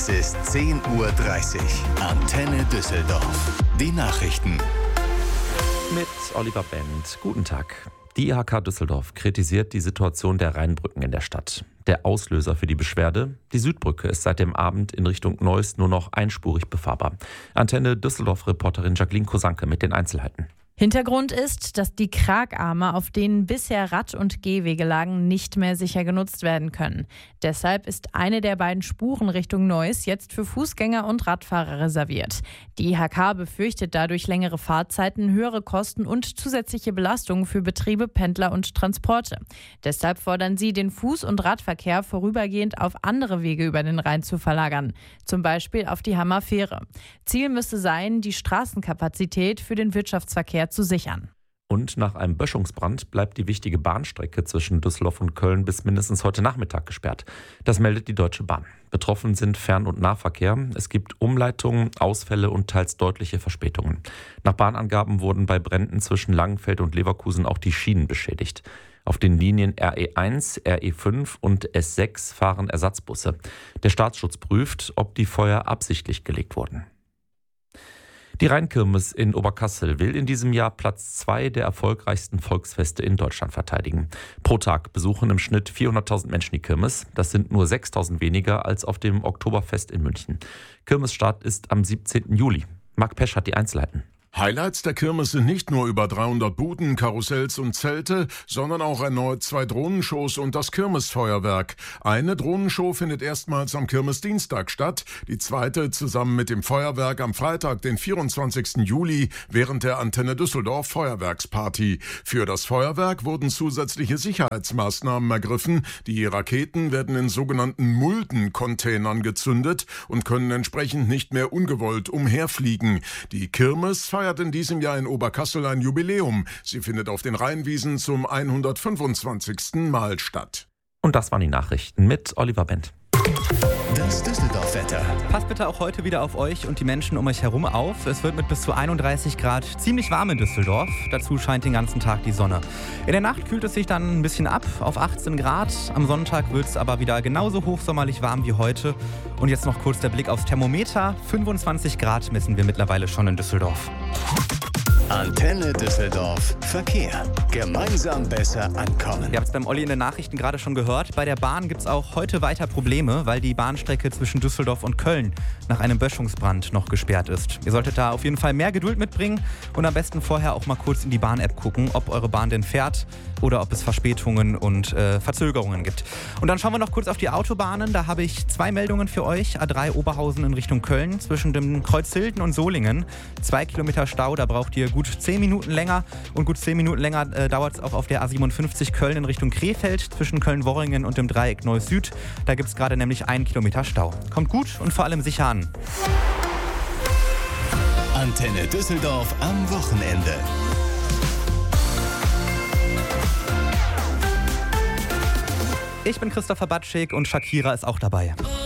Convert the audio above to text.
ist 10:30 Uhr. Antenne Düsseldorf. Die Nachrichten. Mit Oliver Bent. Guten Tag. Die IHK Düsseldorf kritisiert die Situation der Rheinbrücken in der Stadt. Der Auslöser für die Beschwerde? Die Südbrücke ist seit dem Abend in Richtung Neuss nur noch einspurig befahrbar. Antenne Düsseldorf-Reporterin Jacqueline Kosanke mit den Einzelheiten. Hintergrund ist, dass die Kragarme, auf denen bisher Rad- und Gehwege lagen, nicht mehr sicher genutzt werden können. Deshalb ist eine der beiden Spuren Richtung Neuss jetzt für Fußgänger und Radfahrer reserviert. Die IHK befürchtet dadurch längere Fahrzeiten, höhere Kosten und zusätzliche Belastungen für Betriebe, Pendler und Transporte. Deshalb fordern sie, den Fuß- und Radverkehr vorübergehend auf andere Wege über den Rhein zu verlagern, zum Beispiel auf die Hammerfähre. Ziel müsste sein, die Straßenkapazität für den Wirtschaftsverkehr zu sichern. Und nach einem Böschungsbrand bleibt die wichtige Bahnstrecke zwischen Düsseldorf und Köln bis mindestens heute Nachmittag gesperrt. Das meldet die Deutsche Bahn. Betroffen sind Fern- und Nahverkehr. Es gibt Umleitungen, Ausfälle und teils deutliche Verspätungen. Nach Bahnangaben wurden bei Bränden zwischen Langenfeld und Leverkusen auch die Schienen beschädigt. Auf den Linien RE1, RE5 und S6 fahren Ersatzbusse. Der Staatsschutz prüft, ob die Feuer absichtlich gelegt wurden. Die Rheinkirmes in Oberkassel will in diesem Jahr Platz 2 der erfolgreichsten Volksfeste in Deutschland verteidigen. Pro Tag besuchen im Schnitt 400.000 Menschen die Kirmes. Das sind nur 6.000 weniger als auf dem Oktoberfest in München. Kirmesstart ist am 17. Juli. Marc Pesch hat die Einzelheiten. Highlights der Kirmes sind nicht nur über 300 Buden, Karussells und Zelte, sondern auch erneut 2 Drohnenshows und das Kirmesfeuerwerk. Eine Drohnenshow findet erstmals am Kirmesdienstag statt, die zweite zusammen mit dem Feuerwerk am Freitag, den 24. Juli, während der Antenne Düsseldorf Feuerwerksparty. Für das Feuerwerk wurden zusätzliche Sicherheitsmaßnahmen ergriffen. Die Raketen werden in sogenannten Muldencontainern gezündet und können entsprechend nicht mehr ungewollt umherfliegen. Die Kirmes feiert in diesem Jahr in Oberkassel ein Jubiläum. Sie findet auf den Rheinwiesen zum 125. Mal statt. Und das waren die Nachrichten mit Oliver Bent. Das Düsseldorf-Wetter. Passt bitte auch heute wieder auf euch und die Menschen um euch herum auf. Es wird mit bis zu 31 Grad ziemlich warm in Düsseldorf. Dazu scheint den ganzen Tag die Sonne. In der Nacht kühlt es sich dann ein bisschen ab auf 18 Grad. Am Sonntag wird es aber wieder genauso hochsommerlich warm wie heute. Und jetzt noch kurz der Blick aufs Thermometer. 25 Grad messen wir mittlerweile schon in Düsseldorf. Antenne Düsseldorf. Verkehr. Gemeinsam besser ankommen. Ihr habt es beim Olli in den Nachrichten gerade schon gehört. Bei der Bahn gibt es auch heute weiter Probleme, weil die Bahnstrecke zwischen Düsseldorf und Köln nach einem Böschungsbrand noch gesperrt ist. Ihr solltet da auf jeden Fall mehr Geduld mitbringen und am besten vorher auch mal kurz in die Bahn-App gucken, ob eure Bahn denn fährt oder ob es Verspätungen und Verzögerungen gibt. Und dann schauen wir noch kurz auf die Autobahnen. Da habe ich 2 Meldungen für euch. A3 Oberhausen in Richtung Köln zwischen dem Kreuz Hilden und Solingen. 2 Kilometer Stau, da braucht ihr gut 10 Minuten länger. Und gut 10 Minuten länger dauert es auch auf der A57 Köln in Richtung Krefeld zwischen Köln-Worringen und dem Dreieck Neuss Süd. Da gibt es gerade nämlich 1 Kilometer Stau. Kommt gut und vor allem sicher an. Antenne Düsseldorf am Wochenende. Ich bin Christopher Batschik und Shakira ist auch dabei.